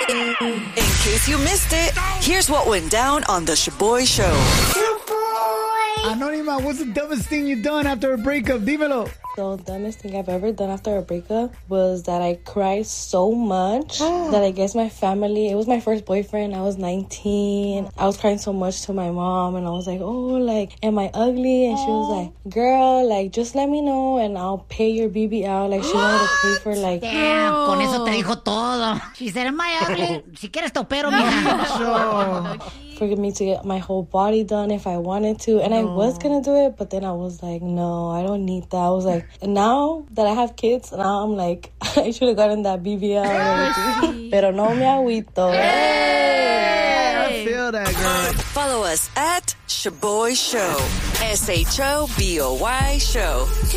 In case you missed it, here's what went down on the Shaboy Show. Anónima, what's the dumbest thing you've done after a breakup? Dímelo. The dumbest thing I've ever done after a breakup was that I cried so much that I guess my family, it was my first boyfriend, I was 19. I was crying so much to my mom and I was like, oh, like, am I ugly? And she was like, girl, like, just let me know and I'll pay your BB out. Like, she wanted to pay for like... Damn, con eso te dijo todo. She said, am I ugly? Si quieres te opero, mija. For me to get my whole body done if I wanted to. And I was going to do it, but then I was like, no, I don't need that. I was like, now that I have kids, now I'm like, I should have gotten that BBL and everything. Pero no me agüito. I feel that, girl. Follow us at Shaboy Show. SHOBOY Show.